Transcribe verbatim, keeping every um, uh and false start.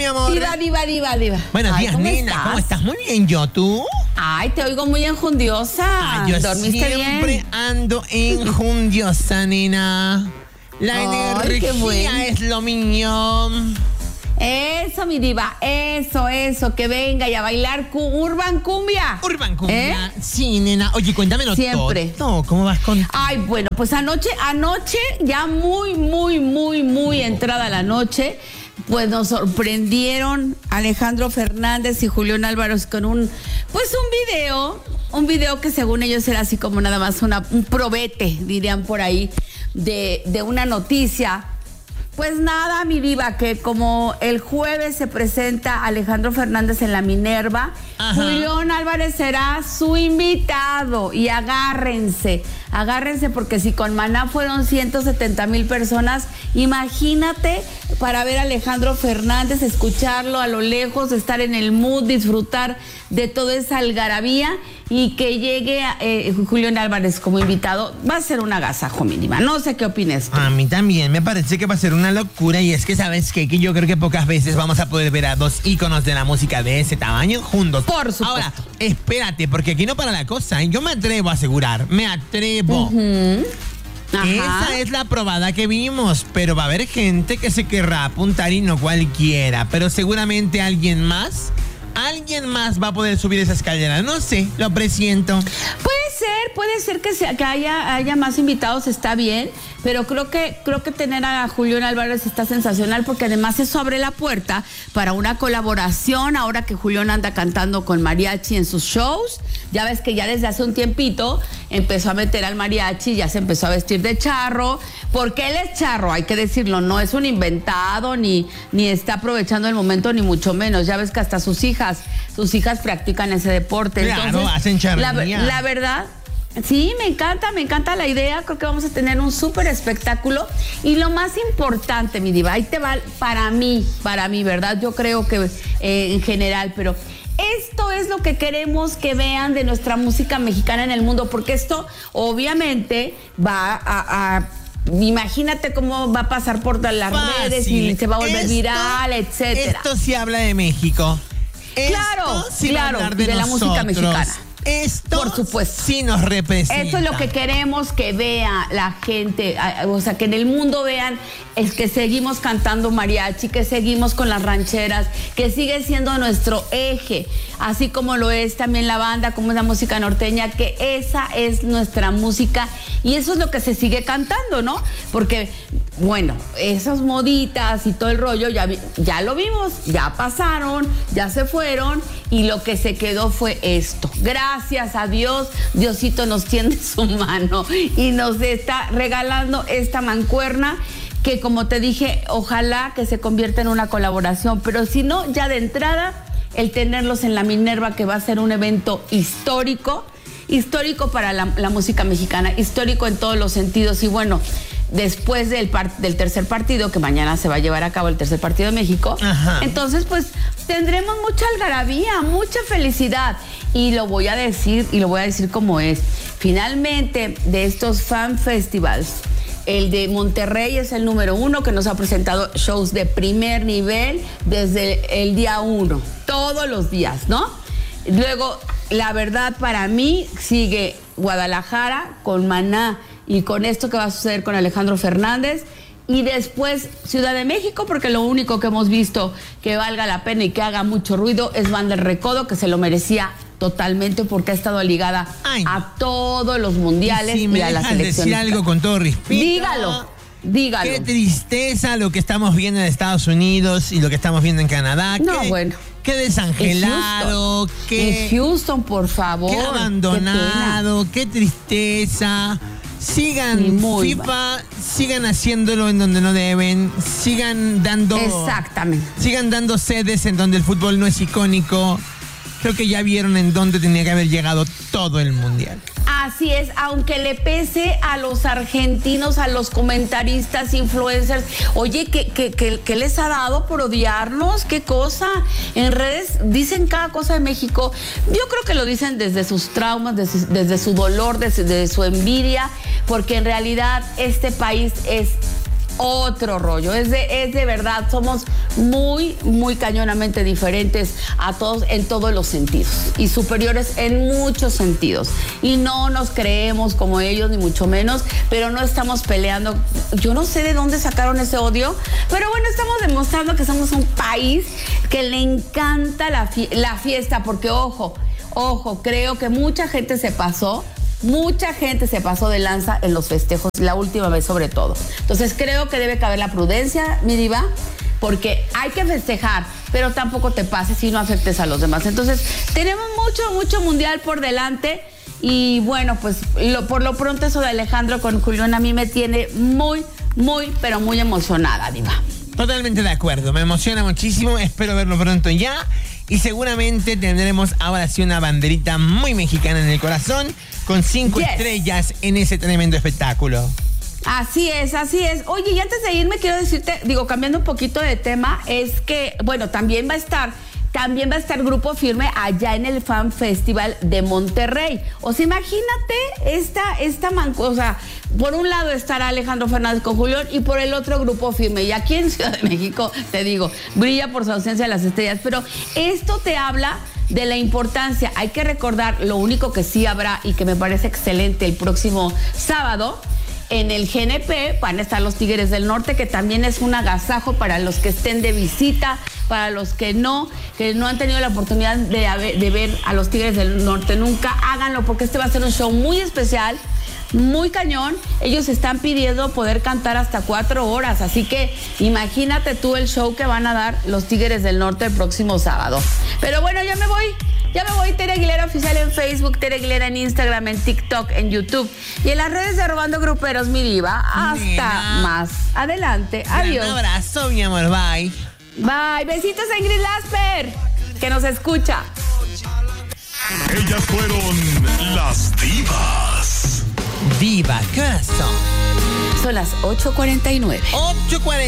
mi amor. Diva, diva, diva, diva. Buenos Ay, días, ¿cómo nena. estás? ¿Cómo estás? Muy bien, ¿yo? ¿Tú? Ay, te oigo muy enjundiosa. Ay, yo ¿Dormiste siempre bien? ando enjundiosa, nena. La Ay, qué energía bueno. es lo mío. Eso, mi diva, eso, eso, que venga y a bailar cu- Urban Cumbia. Urban Cumbia. ¿Eh? Sí, nena. Oye, cuéntamelo Siempre. todo. ¿Cómo vas con...? Ay, bueno, pues anoche, anoche, ya muy, muy, muy, muy entrada la noche, pues nos sorprendieron Alejandro Fernández y Julián Álvarez con un, pues un video, un video que según ellos era así como nada más una, un probete, dirían por ahí, de, de una noticia. Pues nada, mi diva, que como el jueves se presenta Alejandro Fernández en la Minerva, Ajá. Julián Álvarez será su invitado. Y agárrense, agárrense, porque si con Maná fueron ciento setenta mil personas, imagínate para ver a Alejandro Fernández, escucharlo a lo lejos, estar en el mood, disfrutar de toda esa algarabía y que llegue eh, Julián Álvarez como invitado. Va a ser un agasajo, mi diva. No sé qué opines tú. A mí también me parece que va a ser una locura, y es que, ¿sabes qué? Que yo creo que pocas veces vamos a poder ver a dos íconos de la música de ese tamaño juntos. Por supuesto. Ahora, espérate, porque aquí no para la cosa, ¿eh? Yo me atrevo a asegurar, me atrevo. Uh-huh. Esa es la probada que vimos, pero va a haber gente que se querrá apuntar y no cualquiera, pero seguramente alguien más, alguien más va a poder subir esa escalera, no sé, lo presiento. Puede ser, puede ser que, sea, que haya, haya más invitados, está bien, pero creo que, creo que tener a Julián Álvarez está sensacional, porque además eso abre la puerta para una colaboración, ahora que Julián anda cantando con mariachi en sus shows. Ya ves que ya desde hace un tiempito empezó a meter al mariachi, ya se empezó a vestir de charro, porque él es charro, hay que decirlo, no es un inventado, ni, ni está aprovechando el momento, ni mucho menos. Ya ves que hasta sus hijas, sus hijas practican ese deporte. Claro, Entonces, hacen charrería. La, la verdad, sí, me encanta, me encanta la idea. Creo que vamos a tener un súper espectáculo. Y lo más importante, mi diva, ahí te va para mí, para mí, ¿verdad? Yo creo que eh, en general, pero esto es lo que queremos que vean de nuestra música mexicana en el mundo, porque esto obviamente va a... a imagínate cómo va a pasar por todas las Fácil. redes y se va a volver Esto- viral, etcétera. Esto sí habla de México. Claro, Esto sí va a claro, hablar de, de la música nosotros. mexicana. Esto Por supuesto. sí nos representa. Eso es lo que queremos que vea la gente, o sea, que en el mundo vean es que seguimos cantando mariachi, que seguimos con las rancheras, que sigue siendo nuestro eje, así como lo es también la banda, como es la música norteña, que esa es nuestra música y eso es lo que se sigue cantando, ¿no? Porque, bueno, esas moditas y todo el rollo ya, vi- ya lo vimos, ya pasaron, ya se fueron y lo que se quedó fue esto. Gracias a Dios, Diosito nos tiende su mano y nos está regalando esta mancuerna que, como te dije, ojalá que se convierta en una colaboración, pero si no, ya de entrada, el tenerlos en la Minerva, que va a ser un evento histórico, histórico para la, la música mexicana, histórico en todos los sentidos. Y bueno, después del, par- del tercer partido, que mañana se va a llevar a cabo el tercer partido de México, Ajá. entonces pues tendremos mucha algarabía, mucha felicidad. Y lo voy a decir, y lo voy a decir como es. Finalmente, de estos fan festivals, el de Monterrey es el número uno, que nos ha presentado shows de primer nivel desde el día uno, todos los días, ¿no? Luego, la verdad, para mí, sigue Guadalajara con Maná y con esto que va a suceder con Alejandro Fernández. Y después Ciudad de México, porque lo único que hemos visto que valga la pena y que haga mucho ruido es Banda El Recodo, que se lo merecía totalmente porque ha estado ligada Ay. a todos los mundiales Y si y, me a la dejan selección. decir algo con todo respeto. Dígalo, dígalo. Qué tristeza lo que estamos viendo en Estados Unidos y lo que estamos viendo en Canadá. No, qué, bueno. Qué desangelado, En qué, En Houston, por favor. qué qué abandonado, qué, tristeza. Sigan Sí, muy FIFA, sigan haciéndolo en donde no deben, sigan dando... pena. Exactamente. Sigan dando sedes en donde el fútbol no es icónico. Creo que ya vieron en dónde tenía que haber llegado todo el mundial. Así es, aunque le pese a los argentinos, a los comentaristas, influencers. Oye, ¿qué, qué, qué, qué les ha dado por odiarnos? ¿Qué cosa? En redes dicen cada cosa de México. Yo creo que lo dicen desde sus traumas, desde, desde su dolor, desde, desde su envidia, porque en realidad este país es otro rollo. Es de, es de verdad, somos muy, muy cañonamente diferentes a todos en todos los sentidos y superiores en muchos sentidos. Y no nos creemos como ellos, ni mucho menos, pero no estamos peleando. Yo no sé de dónde sacaron ese odio, pero bueno, estamos demostrando que somos un país que le encanta la, fie- la fiesta, porque ojo, ojo, creo que mucha gente se pasó. Mucha gente se pasó de lanza en los festejos, la última vez sobre todo. Entonces creo que debe caber la prudencia, mi diva, porque hay que festejar, pero tampoco te pases y no afectes a los demás. Entonces tenemos mucho, mucho mundial por delante. Y bueno, pues lo, por lo pronto eso de Alejandro con Julián a mí me tiene muy, muy, pero muy emocionada, diva. Totalmente de acuerdo, me emociona muchísimo, espero verlo pronto ya. Y seguramente tendremos ahora sí una banderita muy mexicana en el corazón, con cinco yes. estrellas en ese tremendo espectáculo. Así es, así es. Oye, y antes de irme quiero decirte, digo, cambiando un poquito de tema, es que, bueno, también va a estar... También va a estar Grupo Firme allá en el Fan Festival de Monterrey. O sea, imagínate esta, esta manco, o sea, por un lado estará Alejandro Fernández con Julián y por el otro Grupo Firme. Y aquí en Ciudad de México, te digo, brilla por su ausencia las estrellas. Pero esto te habla de la importancia. Hay que recordar lo único que sí habrá y que me parece excelente el próximo sábado. En el G N P van a estar los Tigres del Norte, que también es un agasajo para los que estén de visita, para los que no, que no han tenido la oportunidad de, haber, de ver a los Tigres del Norte nunca, háganlo, porque este va a ser un show muy especial, muy cañón. Ellos están pidiendo poder cantar hasta cuatro horas, así que imagínate tú el show que van a dar los Tigres del Norte el próximo sábado. Pero bueno, ya me voy. Ya me voy, Tere Aguilera Oficial en Facebook, Tere Aguilera en Instagram, en TikTok, en YouTube y en las redes de Robando Gruperos, mi diva. Hasta Nena. Más adelante. Adiós. Un abrazo, mi amor. Bye. Bye. Besitos a Ingrid Lasper, que nos escucha. Ellas fueron las divas. Diva, ¿qué son? Son las ocho cuarenta y nueve. ocho cuarenta.